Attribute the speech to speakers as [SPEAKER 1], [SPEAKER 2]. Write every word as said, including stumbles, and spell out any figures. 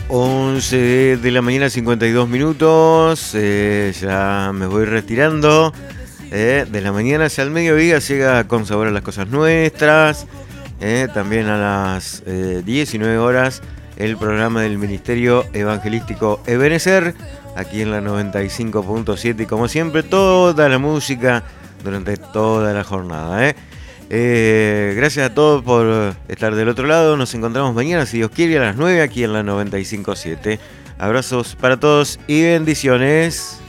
[SPEAKER 1] once de la mañana, cincuenta y dos minutos. Eh, ya me voy retirando. Eh, de la mañana hacia el mediodía llega Con Sabor a las Cosas Nuestras. Eh, también a las eh, diecinueve horas el programa del Ministerio Evangelístico Ebenecer, aquí en la noventa y cinco punto siete. Y como siempre, toda la música durante toda la jornada. Eh. Eh, gracias a todos por estar del otro lado. Nos encontramos mañana, si Dios quiere, a las nueve aquí en la noventa y cinco punto siete. Abrazos para todos y bendiciones.